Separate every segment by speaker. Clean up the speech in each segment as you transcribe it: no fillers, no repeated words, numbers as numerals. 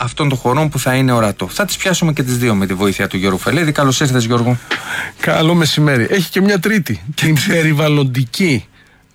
Speaker 1: αυτών των χωρών που θα είναι ορατό. Θα τις πιάσουμε και τις δύο με τη βοήθεια του Γιώργου Φελέδη. Καλώς ήρθες, Γιώργο.
Speaker 2: Καλό μεσημέρι. Έχει και μια τρίτη, την περιβαλλοντική.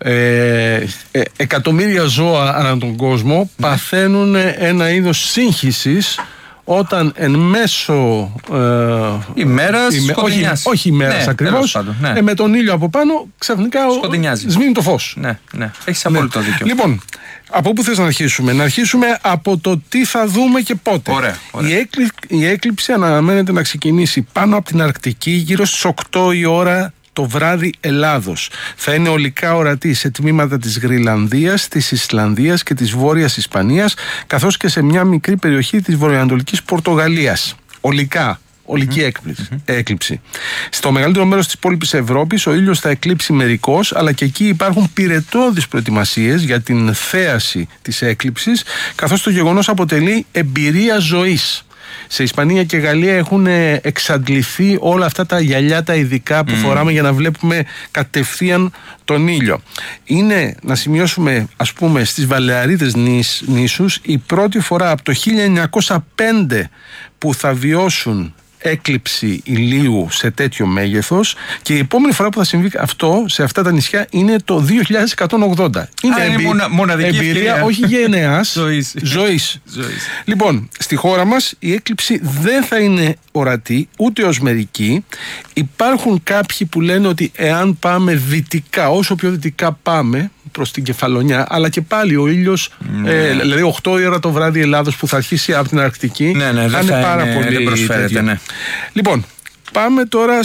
Speaker 2: Εκατομμύρια ζώα ανά τον κόσμο παθαίνουν ένα είδος σύγχυσης όταν εν μέσω
Speaker 1: ημέρας
Speaker 2: όχι ημέρας ακριβώς, με τον ήλιο από πάνω ξαφνικά σβήνει το φως.
Speaker 1: Ναι, έχεις απόλυτο δίκιο.
Speaker 2: Λοιπόν, από πού θες να αρχίσουμε? Να αρχίσουμε από το τι θα δούμε και πότε.
Speaker 1: Ωραία.
Speaker 2: Η έκλειψη αναμένεται να ξεκινήσει πάνω από την Αρκτική γύρω στις 8 η ώρα το βράδυ Ελλάδος. Θα είναι ολικά ορατή σε τμήματα της Γροιλανδίας, της Ισλανδίας και της Βόρειας Ισπανίας, καθώς και σε μια μικρή περιοχή της βορειοανατολικής Πορτογαλίας. Ολική έκλειψη. Στο μεγαλύτερο μέρος της υπόλοιπης Ευρώπης ο ήλιος θα εκλείψει μερικώς, αλλά και εκεί υπάρχουν πυρετώδεις προετοιμασίες για την θέαση της έκλειψης, καθώς το γεγονός αποτελεί εμπειρία ζωής. Σε Ισπανία και Γαλλία έχουν εξαντληθεί όλα αυτά τα γυαλιά τα ειδικά που φοράμε για να βλέπουμε κατευθείαν τον ήλιο. Είναι, να σημειώσουμε, ας πούμε, στις Βαλεαρίδες νήσους η πρώτη φορά από το 1905 που θα βιώσουν έκλειψη ηλίου σε τέτοιο μέγεθος, και η επόμενη φορά που θα συμβεί αυτό σε αυτά τα νησιά είναι το 2180. Είναι εμπειρία όχι γενεάς, ζωής. Λοιπόν, στη χώρα μας η έκλειψη δεν θα είναι ορατή ούτε ως μερική. Υπάρχουν κάποιοι που λένε ότι εάν πάμε δυτικά, όσο πιο δυτικά πάμε προς την Κεφαλονιά, αλλά και πάλι ο ήλιος, δηλαδή 8 η ώρα το βράδυ Ελλάδος που θα αρχίσει από την Αρκτική, θα είναι πάρα πολύ.
Speaker 1: Δεν προσφέρεται,
Speaker 2: Λοιπόν, πάμε τώρα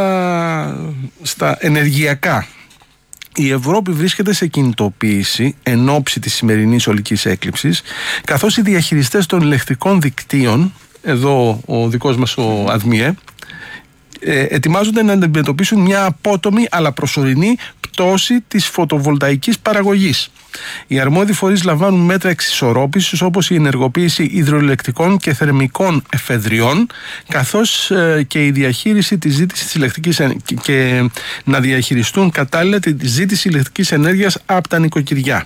Speaker 2: στα ενεργειακά. Η Ευρώπη βρίσκεται σε κινητοποίηση εν ώψη της σημερινής ολικής έκλειψης, καθώς οι διαχειριστές των ηλεκτρικών δικτύων, εδώ ο δικός μας ο ΑΔΜΙΕ, ετοιμάζονται να αντιμετωπίσουν μια απότομη αλλά προσωρινή πτώση της φωτοβολταϊκής παραγωγής. Οι αρμόδιοι φορείς λαμβάνουν μέτρα εξισορρόπησης, όπως η ενεργοποίηση υδροηλεκτρικών και θερμικών εφεδριών, καθώς και η διαχείριση της ζήτησης της ηλεκτρικής και να διαχειριστούν κατάλληλα τη ζήτηση ηλεκτρικής ενέργειας από τα νοικοκυριά.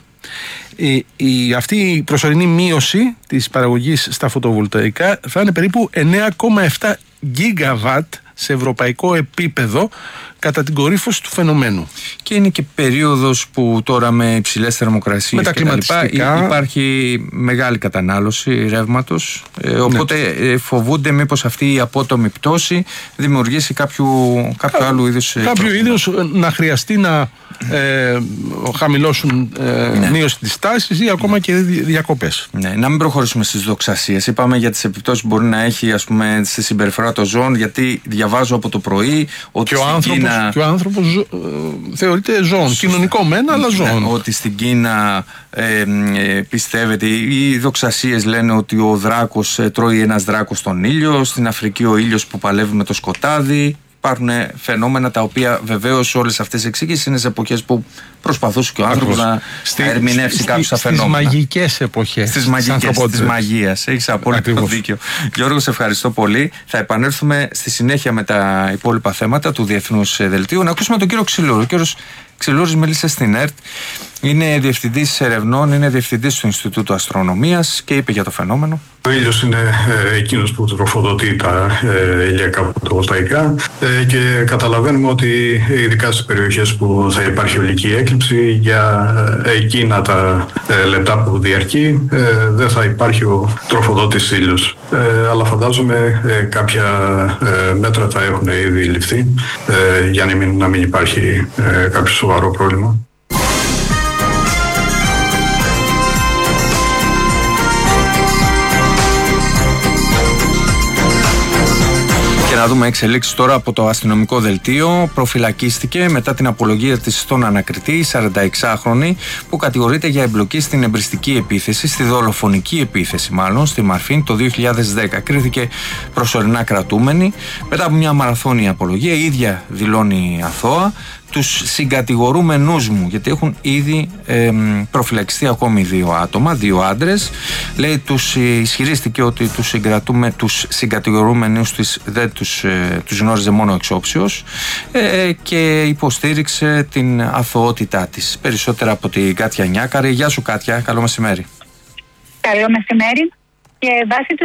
Speaker 2: Αυτή η προσωρινή μείωση της παραγωγής στα φωτοβολταϊκά θα είναι περίπου 9,7 γίγαβατ σε ευρωπαϊκό επίπεδο κατά την κορύφωση του φαινομένου.
Speaker 1: Και είναι και περίοδος που τώρα με υψηλές θερμοκρασίες
Speaker 2: με τα κλιματιστικά
Speaker 1: υπάρχει μεγάλη κατανάλωση ρεύματος, οπότε φοβούνται μήπως αυτή η απότομη πτώση δημιουργήσει κάποιο άλλου είδους
Speaker 2: να χρειαστεί να χαμηλώσουν μείωση της τάσης ή ακόμα και διακοπές.
Speaker 1: Να μην προχωρήσουμε στις δοξασίες. Είπαμε για τις επιπτώσεις που μπορεί να έχει, ας πούμε, στη συμπεριφορά των ζώων, γιατί διαβάζω από το πρωί ότι
Speaker 2: και ο άνθρωπος θεωρείται ζώων, κοινωνικό μένα, αλλά ζώων.
Speaker 1: Ότι στην Κίνα πιστεύετε, οι δοξασίες λένε ότι ο δράκος τρώει ένας δράκος τον ήλιο, στην Αφρική ο ήλιος που παλεύει με το σκοτάδι. Υπάρχουν φαινόμενα τα οποία βεβαίως όλες αυτές οι εξήγησεις είναι σε εποχές που προσπαθούσε και ο άνθρωπος να ερμηνεύσει κάποιους τα φαινόμενα.
Speaker 2: Στις μαγικές εποχές.
Speaker 1: Στις μαγείας. Έχεις απόλυτο δίκιο. Γιώργο, σε ευχαριστώ πολύ. Θα επανέλθουμε στη συνέχεια με τα υπόλοιπα θέματα του Διεθνούς Δελτίου. Να ακούσουμε τον κύριο Ξυλούρη. Ο κύριος Ξυλούρης μίλησε στην ΕΡΤ. Είναι διευθυντής ερευνών, είναι διευθυντής του Ινστιτούτου Αστρονομίας και είπε για το φαινόμενο.
Speaker 3: Ο ήλιος είναι εκείνος που τροφοδοτεί τα ηλιακά φωτοβολταϊκά και καταλαβαίνουμε ότι ειδικά στις περιοχές που θα υπάρχει ολική έκλειψη, για εκείνα τα λεπτά που διαρκεί δεν θα υπάρχει ο τροφοδότης ήλιος. Αλλά φαντάζομαι κάποια μέτρα θα έχουν ήδη ληφθεί για να μην υπάρχει κάποιο σοβαρό πρόβλημα.
Speaker 1: Να δούμε εξελίξεις τώρα από το αστυνομικό δελτίο. Προφυλακίστηκε μετά την απολογία της στον ανακριτή, 46χρονη, που κατηγορείται για εμπλοκή στην εμπριστική επίθεση, στη δολοφονική επίθεση μάλλον, στη Μαρφίν το 2010. Κρίθηκε προσωρινά κρατούμενη. Μετά από μια μαραθώνια απολογία, η ίδια δηλώνει αθώα. Τους συγκατηγορούμενους μου, γιατί έχουν ήδη προφυλακιστεί ακόμη 2 άτομα, 2 άντρες. Λέει, ισχυρίστηκε ότι τους συγκατηγορούμενους δεν τους γνώριζε μόνο εξόψεως και υποστήριξε την αθωότητά της. Περισσότερα από την Κάτια Νιάκαρη. Γεια σου Κάτια, καλό μεσημέρι.
Speaker 4: Καλό μεσημέρι. Και βάσει